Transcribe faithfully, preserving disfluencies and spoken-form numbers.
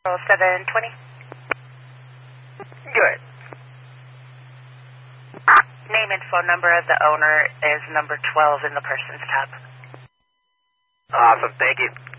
seven twenty. Good. Name and phone number of the owner is number twelve in the person's tab. Awesome, thank you.